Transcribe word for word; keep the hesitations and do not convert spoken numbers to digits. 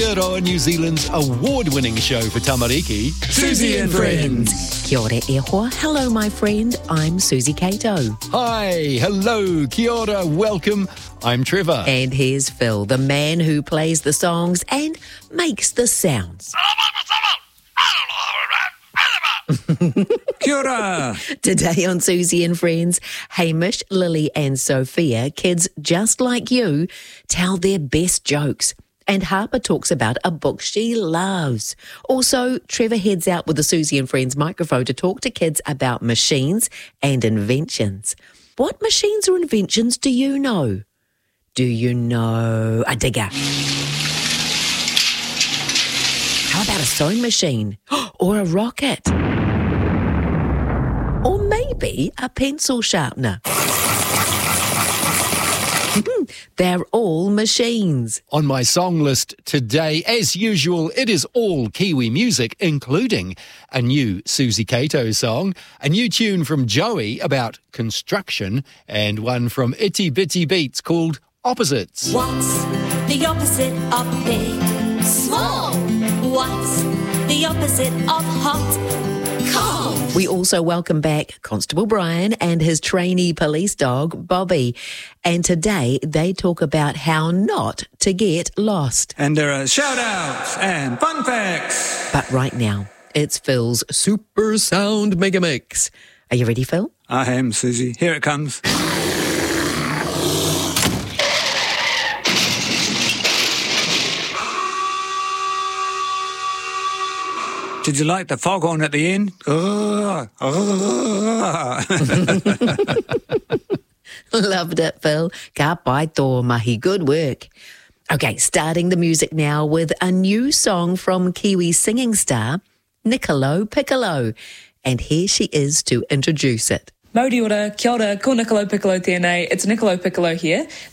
Aotearoa New Zealand's award-winning show for tamariki, Susie and Friends. Kia ora e hoa. Hello, my friend. I'm Susie Cato. Hi, hello, kia ora, welcome. I'm Trevor. And here's Phil, the man who plays the songs and makes the sounds. Kia ora. Today on Susie and Friends, Hamish, Lily and Sophia, kids just like you, tell their best jokes. And Harper talks about a book she loves. Also, Trevor heads out with the Susie and Friends microphone to talk to kids about machines and inventions. What machines or inventions do you know? Do you know a digger? How about a sewing machine? Or a rocket? Or maybe a pencil sharpener? They're all machines. On my song list today, as usual, it is all Kiwi music, including a new Susie Cato song, a new tune from Joey about construction, and one from Itty Bitty Beats called Opposites. What's the opposite of big? Small. What's the opposite of hot? Cold. We also welcome back Constable Brian and his trainee police dog, Bobby. And today they talk about how not to get lost. And there are shout-outs and fun facts. But right now, it's Phil's Super Sound Mega Mix. Are you ready, Phil? I am, Susie. Here it comes. Did you like the foghorn at the end? Loved it, Phil. Ka pai tō mahi. Good work. Okay, starting the music now with a new song from Kiwi singing star, Niccolo Piccolo. And here she is to introduce it. Mauri ora, kia ora, ko Niccolo Piccolo tēnei. It's Niccolo Piccolo here.